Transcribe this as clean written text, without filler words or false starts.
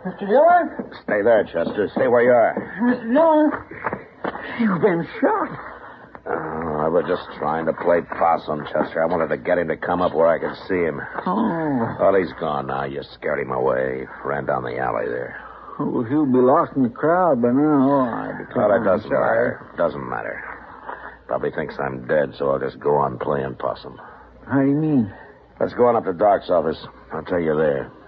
Mr. Dillon? Stay there, Chester. Stay where you are. Mr. Dillon? You've been shot. I was just trying to play possum, Chester. I wanted to get him to come up where I could see him. Oh. Well, he's gone now. You scared him away. Ran down the alley there. Well, he'll be lost in the crowd by now. Well, it doesn't matter. Doesn't matter. Probably thinks I'm dead, so I'll just go on playing possum. How do you mean? Let's go on up to Doc's office. I'll tell you there.